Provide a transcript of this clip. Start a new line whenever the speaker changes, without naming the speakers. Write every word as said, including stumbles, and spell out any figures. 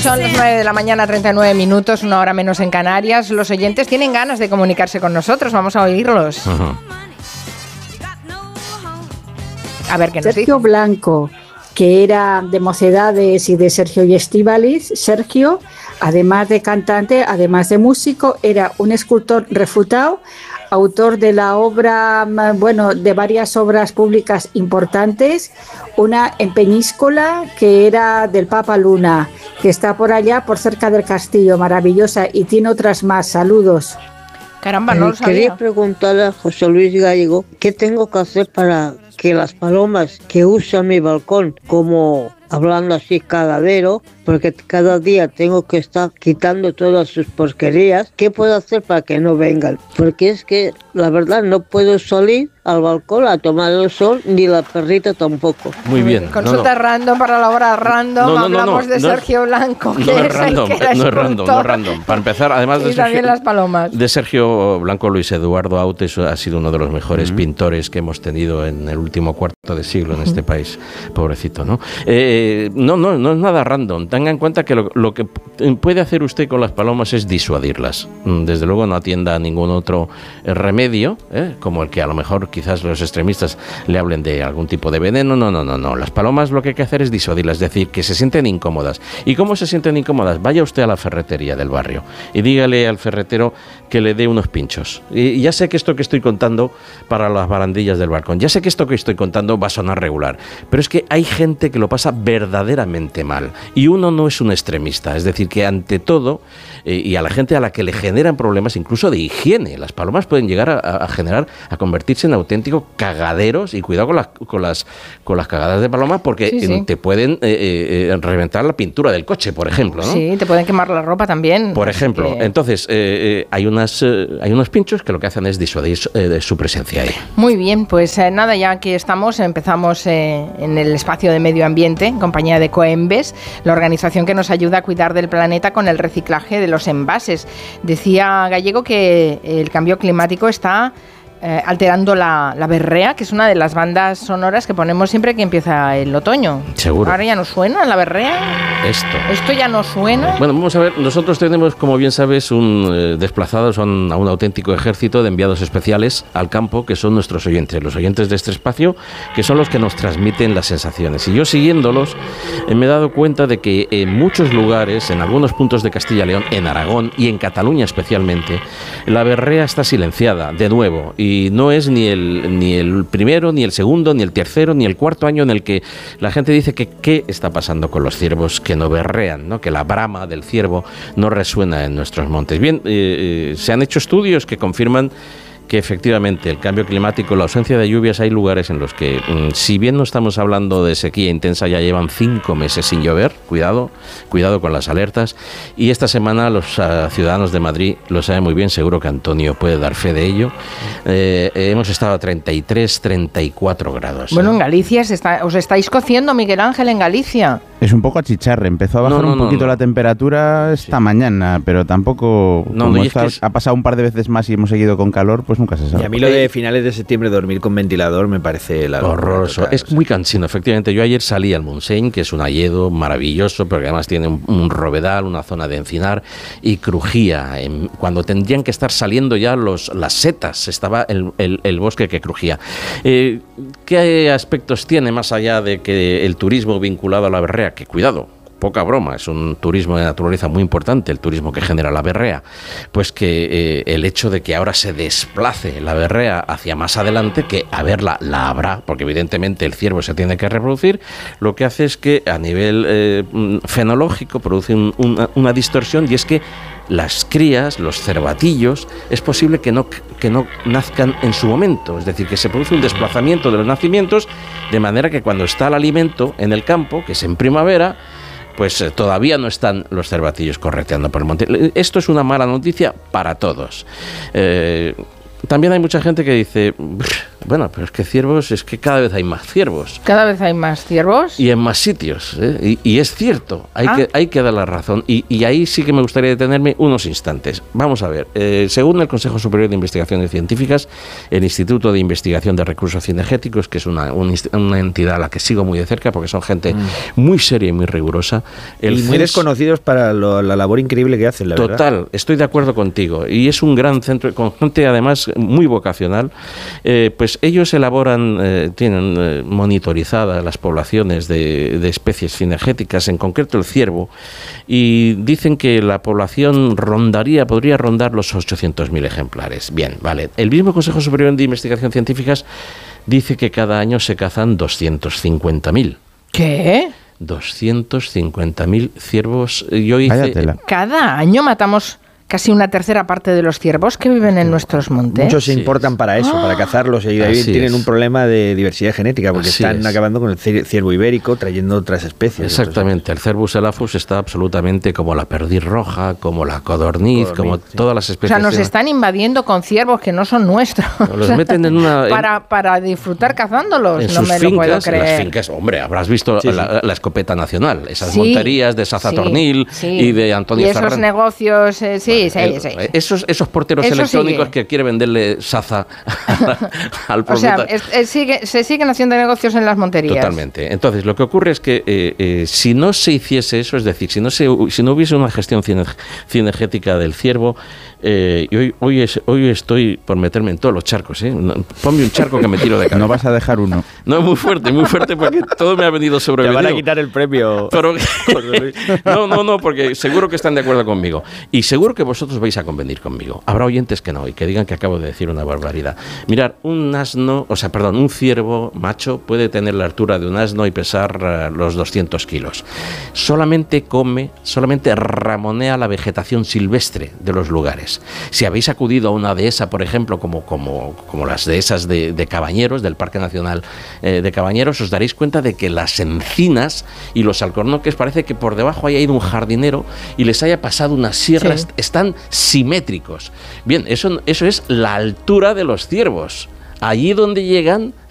Son las nueve de la mañana, treinta y nueve minutos, una hora menos en Canarias. Los oyentes tienen ganas de comunicarse con nosotros, vamos a oírlos. Uh-huh. A ver qué nos dice.
Sergio Blanco, que era de Mocedades y de Sergio y Estíbaliz. Sergio, además de cantante, además de músico, era un escultor refutado, autor de la obra, bueno, de varias obras públicas importantes, una en Peñíscola, que era del Papa Luna, que está por allá, por cerca del castillo, maravillosa, y tiene otras más. Saludos.
Caramba, no lo sabía.
Quería preguntarle a José Luis Gallego, ¿qué tengo que hacer para que las palomas que usan mi balcón, como hablando así cagadero, porque cada día tengo que estar quitando todas sus porquerías, ¿qué puedo hacer para que no vengan? Porque es que la verdad no puedo salir al balcón a tomar el sol, ni la perrita tampoco.
Muy bien.
Consulta no, no. random para la hora random. No, no,
no,
Hablamos
no,
de
no,
Sergio Blanco,
no,
que
no
es
es random,
el que
no es random, no es random. Para empezar, además de
y también
Sergio,
las palomas.
De Sergio Blanco, Luis Eduardo Autes ha sido uno de los mejores uh-huh. pintores que hemos tenido en el último cuarto de siglo en uh-huh. este país. Pobrecito, ¿no? Eh, no, no, no es nada random. Tenga en cuenta que lo, lo que puede hacer usted con las palomas es disuadirlas. Desde luego no atienda a ningún otro remedio, ¿eh? como el que a lo mejor quizás los extremistas le hablen de algún tipo de veneno. No, no, no, no. Las palomas lo que hay que hacer es disuadirlas, es decir, que se sienten incómodas. ¿Y cómo se sienten incómodas? Vaya usted a la ferretería del barrio y dígale al ferretero que le dé unos pinchos. Y ya sé que esto que estoy contando para las barandillas del balcón, ya sé que esto que estoy contando va a sonar regular, pero es que hay gente que lo pasa verdaderamente mal y uno no es un extremista, es decir, que ante todo, eh, y a la gente a la que le generan problemas incluso de higiene, las palomas pueden llegar a, a generar, a convertirse en auténticos cagaderos, y cuidado con las con las con las cagadas de paloma, porque sí, sí. te pueden eh, eh, reventar la pintura del coche, por ejemplo, ¿no?
Sí, te pueden quemar la ropa también.
Por ejemplo, que... entonces eh, eh, hay unas eh, hay unos pinchos que lo que hacen es disuadir eh, de su presencia ahí.
Muy bien, pues eh, nada, ya que estamos, empezamos eh, en el espacio de medio ambiente, en compañía de Coembes, la organización que nos ayuda a cuidar del planeta con el reciclaje de los envases. Decía Gallego que el cambio climático está Eh, alterando la, la berrea, que es una de las bandas sonoras que ponemos siempre que empieza el otoño.
Seguro.
Ahora ya no suena la berrea.
Esto.
Esto ya no suena.
Bueno, vamos a ver, nosotros tenemos, como bien sabes, un eh, desplazados son a un auténtico ejército de enviados especiales al campo, que son nuestros oyentes, los oyentes de este espacio, que son los que nos transmiten las sensaciones. Y yo siguiéndolos eh, me he dado cuenta de que en muchos lugares, en algunos puntos de Castilla y León, en Aragón y en Cataluña especialmente, la berrea está silenciada, de nuevo, y Y no es ni el, ni el primero, ni el segundo, ni el tercero, ni el cuarto año en el que la gente dice que qué está pasando con los ciervos que no berrean, ¿no? Que la brama del ciervo no resuena en nuestros montes. Bien, eh, se han hecho estudios que confirman que efectivamente el cambio climático, la ausencia de lluvias, hay lugares en los que, si bien no estamos hablando de sequía intensa, ya llevan cinco meses sin llover, cuidado, cuidado con las alertas, y esta semana los uh, ciudadanos de Madrid lo saben muy bien, seguro que Antonio puede dar fe de ello, eh, hemos estado a treinta y tres, treinta y cuatro grados.
Bueno, en Galicia se está, os estáis cociendo, Miguel Ángel, en Galicia.
Es un poco achicharre, empezó a bajar no, no, un poquito no, no. la temperatura esta sí. mañana, pero tampoco, no, como no, está, es que es... ha pasado un par de veces más y hemos seguido con calor, pues nunca se sabe.
Y a mí lo de finales de septiembre dormir con ventilador me parece la
horroroso. Total, es o sea. muy cansino, efectivamente. Yo ayer salí al Montseny, que es un hayedo maravilloso, pero que además tiene un, un rovedal, una zona de encinar, y crujía. En, cuando tendrían que estar saliendo ya los, las setas, estaba el, el, el bosque que crujía. Eh, ¿Qué aspectos tiene más allá de que el turismo vinculado a la berrea? Que cuidado, poca broma, es un turismo de naturaleza muy importante, el turismo que genera la berrea, pues que eh, el hecho de que ahora se desplace la berrea hacia más adelante, que a verla la habrá, porque evidentemente el ciervo se tiene que reproducir, lo que hace es que a nivel eh, fenológico produce un, una, una distorsión, y es que las crías, los cervatillos, es posible que no, que no nazcan en su momento, es decir, que se produce un desplazamiento de los nacimientos, de manera que cuando está el alimento en el campo, que es en primavera, pues eh, todavía no están los cervatillos correteando por el monte. Esto es una mala noticia para todos. Eh, también hay mucha gente que dice... Bueno, pero es que ciervos, es que cada vez hay más ciervos.
¿Cada vez hay más ciervos?
Y en más sitios, ¿eh? y, y es cierto, hay, ah. que, hay que dar la razón. Y, y ahí sí que me gustaría detenerme unos instantes. Vamos a ver, eh, según el Consejo Superior de Investigaciones Científicas, el Instituto de Investigación de Recursos Cinegéticos, que es una, un, una entidad a la que sigo muy de cerca, porque son gente mm. muy seria y muy rigurosa.
El y muy C E S, desconocidos para lo, la labor increíble que hacen, la
total, verdad. Total, estoy de acuerdo contigo. Y es un gran centro, con gente además muy vocacional. Eh, pues ellos elaboran, eh, tienen eh, monitorizadas las poblaciones de, de especies cinegéticas, en concreto el ciervo, y dicen que la población rondaría, podría rondar los ochocientos mil ejemplares. Bien, vale. El mismo Consejo Superior de Investigación Científicas dice que cada año se cazan doscientos cincuenta mil.
¿Qué?
doscientos cincuenta mil ciervos. Yo hice...
Cada año matamos casi una tercera parte de los ciervos que viven en nuestros montes.
Muchos se importan es. para eso, ¡Ah! para cazarlos, y ahí Así tienen es. un problema de diversidad genética, porque Así están es. acabando con el ciervo ibérico, trayendo otras especies.
Exactamente, el Cervus elaphus está absolutamente como la perdiz roja, como la codorniz, codorniz como sí. todas las especies.
O sea, nos están invadiendo con ciervos que no son nuestros.
Los meten en una...
para, en, para disfrutar cazándolos,
en
no
sus
me
fincas,
lo puedo creer.
En las fincas, hombre, habrás visto sí, la, sí. la escopeta nacional, esas
sí,
monterías de Saza
sí,
Tornil
sí.
y de Antonio
Y esos
Ferran.
negocios, eh, sí,
bueno,
sí,
el,
sí.
Esos, esos porteros
Eso
electrónicos
sigue.
que quiere venderle Saza al
O sea, es, es, sigue, se siguen haciendo negocios en las monterías.
Totalmente. Entonces, lo que ocurre es que eh, eh, si no se hiciese eso, es decir, si no se, si no hubiese una gestión cine, cinegética del ciervo, eh, y hoy, hoy, es, hoy estoy por meterme en todos los charcos, ¿eh? Ponme un charco que me tiro de cabeza.
No vas a dejar uno.
No, muy fuerte, muy fuerte, porque todo me ha venido sobrevenido.
Te van a quitar el premio.
Pero, no, no, no, porque seguro que están de acuerdo conmigo. Y seguro que vosotros vais a convenir conmigo. Habrá oyentes que no, y que digan que acabo de decir una barbaridad. Mirad, un asno, o sea, perdón, un ciervo macho puede tener la altura de un asno y pesar uh, los doscientos kilos. Solamente come, solamente ramonea la vegetación silvestre de los lugares. Si habéis acudido a una dehesa, por ejemplo, como, como, como las dehesas de, de Cabañeros, del Parque Nacional eh, de Cabañeros, os daréis cuenta de que las encinas y los alcornoques parece que por debajo haya ido un jardinero y les haya pasado unas sierras, sí. están simétricos. Bien, eso, eso es la altura de los ciervos. Allí donde llegan